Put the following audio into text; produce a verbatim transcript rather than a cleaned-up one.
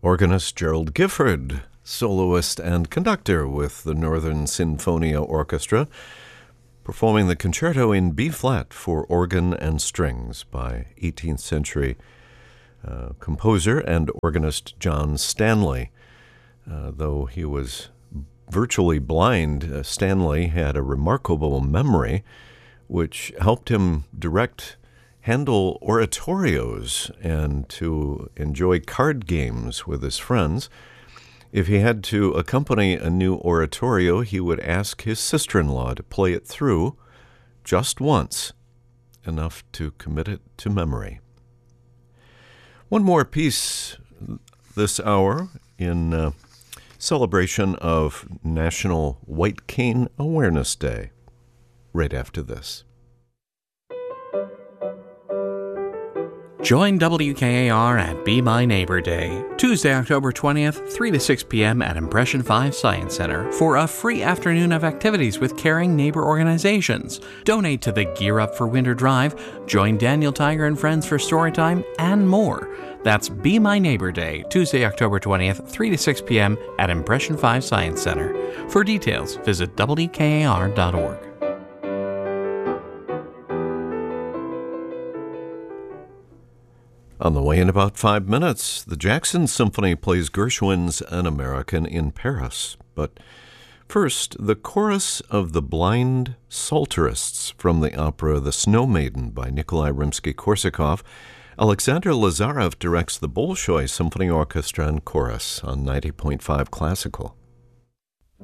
Organist Gerald Gifford, soloist and conductor with the Northern Sinfonia Orchestra, performing the concerto in B-flat for organ and strings by eighteenth century uh, composer and organist John Stanley. Uh, though he was virtually blind, uh, Stanley had a remarkable memory which helped him direct Handel oratorios and to enjoy card games with his friends. If he had to accompany a new oratorio, he would ask his sister-in-law to play it through just once, enough to commit it to memory. One more piece this hour in uh, celebration of National White Cane Awareness Day, right after this. Join W K A R at Be My Neighbor Day, Tuesday, October twentieth, three to six p.m. at Impression five Science Center for a free afternoon of activities with caring neighbor organizations. Donate to the Gear Up for Winter Drive, join Daniel Tiger and friends for Storytime, and more. That's Be My Neighbor Day, Tuesday, October twentieth, three to six p.m. at Impression five Science Center. For details, visit W K A R dot org. On the way in about five minutes, the Jackson Symphony plays Gershwin's An American in Paris. But first, the chorus of the Blind Psalterists from the opera The Snow Maiden by Nikolai Rimsky-Korsakov. Alexander Lazarev directs the Bolshoi Symphony Orchestra and Chorus on ninety point five Classical.